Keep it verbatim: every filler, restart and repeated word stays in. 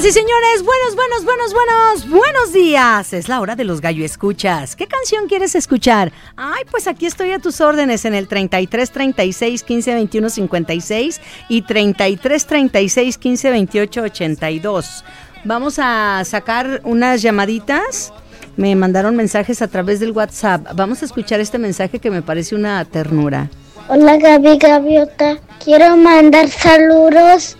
Señoras y señores, buenos, buenos, buenos, buenos, buenos días. Es la hora de los gallo escuchas. ¿Qué canción quieres escuchar? Ay, pues aquí estoy a tus órdenes en el treinta y tres, treinta y seis, quince, veintiuno, cincuenta y seis y treinta y tres, treinta y seis, quince, veintiocho, ochenta y dos. Vamos a sacar unas llamaditas. Me mandaron mensajes a través del WhatsApp. Vamos a escuchar este mensaje que me parece una ternura. Hola Gaby Gaviota, quiero mandar saludos